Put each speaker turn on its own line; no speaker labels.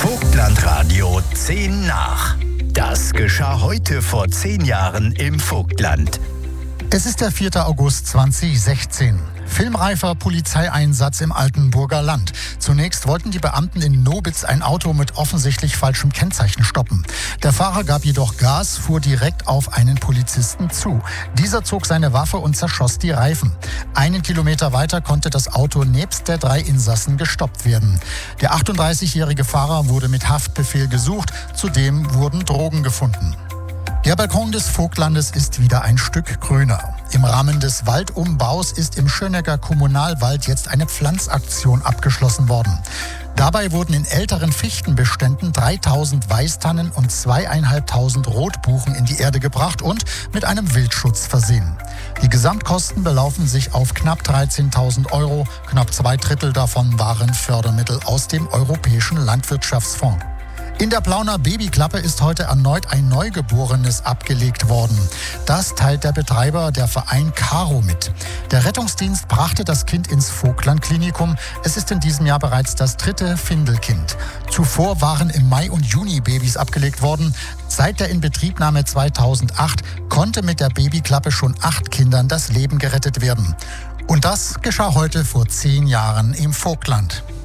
Vogtlandradio 10 nach. Das geschah heute vor 10 Jahren im Vogtland.
Es ist der 4. August 2016. Filmreifer Polizeieinsatz im Altenburger Land. Zunächst wollten die Beamten in Nobitz ein Auto mit offensichtlich falschem Kennzeichen stoppen. Der Fahrer gab jedoch Gas, fuhr direkt auf einen Polizisten zu. Dieser zog seine Waffe und zerschoss die Reifen. Einen Kilometer weiter konnte das Auto nebst der 3 Insassen gestoppt werden. Der 38-jährige Fahrer wurde mit Haftbefehl gesucht. Zudem wurden Drogen gefunden. Der Balkon des Vogtlandes ist wieder ein Stück grüner. Im Rahmen des Waldumbaus ist im Schönecker Kommunalwald jetzt eine Pflanzaktion abgeschlossen worden. Dabei wurden in älteren Fichtenbeständen 3000 Weißtannen und 2500 Rotbuchen in die Erde gebracht und mit einem Wildschutz versehen. Die Gesamtkosten belaufen sich auf knapp 13.000 Euro. Knapp 2/3 davon waren Fördermittel aus dem Europäischen Landwirtschaftsfonds. In der Plauner Babyklappe ist heute erneut ein Neugeborenes abgelegt worden. Das teilt der Betreiber, der Verein Caro, mit. Der Rettungsdienst brachte das Kind ins Vogtland-Klinikum. Es ist in diesem Jahr bereits das 3. Findelkind. Zuvor waren im Mai und Juni Babys abgelegt worden. Seit der Inbetriebnahme 2008 konnte mit der Babyklappe schon 8 Kindern das Leben gerettet werden. Und das geschah heute vor 10 Jahren im Vogtland.